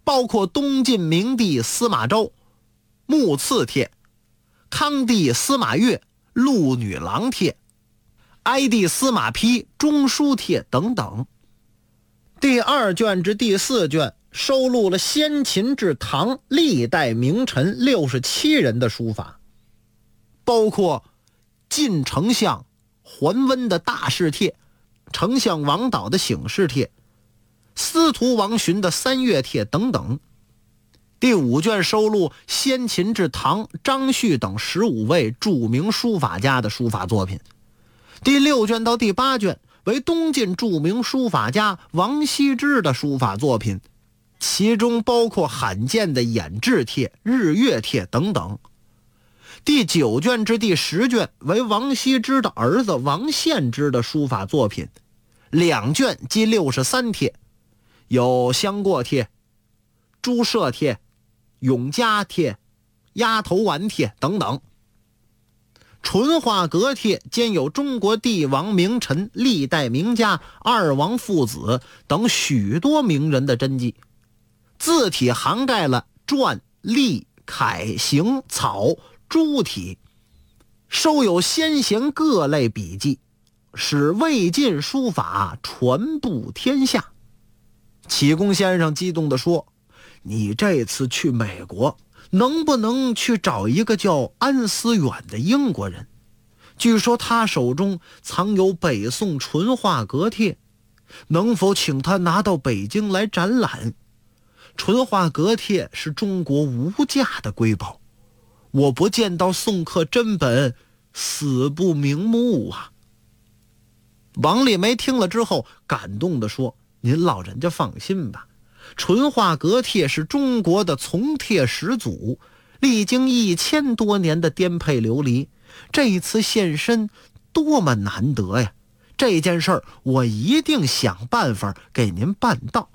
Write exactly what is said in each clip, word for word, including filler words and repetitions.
包括东晋明帝司马昭木赐帖、康帝司马越陆女郎帖、哀帝司马丕中书帖等等。第二卷至第四卷收录了先秦至唐历代名臣六十七人的书法，包括晋丞相桓温的大事帖、丞相王导的醒事帖、司徒王询的三月帖等等。第五卷收录先秦至唐张旭等十五位著名书法家的书法作品。第六卷到第八卷为东晋著名书法家王羲之的书法作品，其中包括罕见的衍志帖、日月帖等等。第九卷至第十卷为王羲之的儿子王献之的书法作品，两卷即六十三帖，有香过帖、朱舍帖、永嘉帖、鸭头丸帖等等。淳化阁帖兼有中国帝王名臣、历代名家、二王父子等许多名人的真迹，字体涵盖了篆、隶、楷、行、草诸体，收有先贤各类笔记，使魏晋书法传布天下。启功先生激动地说，你这次去美国能不能去找一个叫安思远的英国人，据说他手中藏有北宋淳化阁帖，能否请他拿到北京来展览？淳化阁帖是中国无价的瑰宝，我不见到宋刻真本，死不瞑目啊。王立梅听了之后感动地说，您老人家放心吧，淳化阁帖是中国的从帖始祖，历经一千多年的颠沛流离，这一次现身多么难得呀！这件事儿我一定想办法给您办到。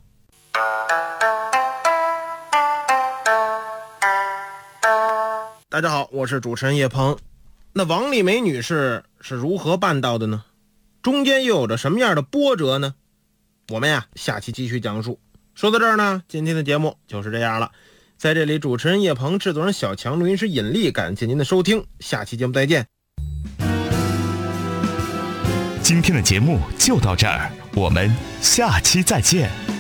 大家好，我是主持人叶鹏。那王丽梅女士是如何办到的呢？中间又有着什么样的波折呢？我们呀，下期继续讲述。说到这儿呢，今天的节目就是这样了。在这里，主持人叶鹏，制作人小强，录音师尹力，感谢您的收听，下期节目再见。 今天的节目就到这儿，我们下期再见。